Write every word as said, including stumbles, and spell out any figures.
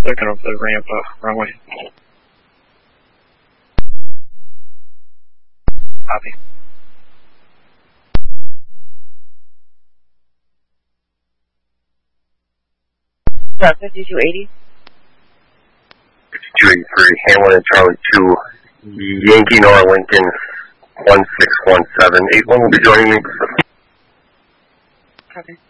Looking over the ramp, uh, runway. Copy. Yeah, fifty-two eighty. fifty-two eighty-three, Hamlin and Charlie two, Yankee Nora Lincoln, one six one seven, eight one will be joining me. Copy.